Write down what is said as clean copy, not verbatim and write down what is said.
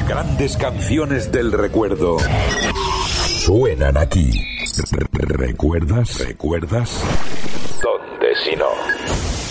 Grandes canciones del recuerdo suenan aquí. ¿Recuerdas? ¿Dónde si no?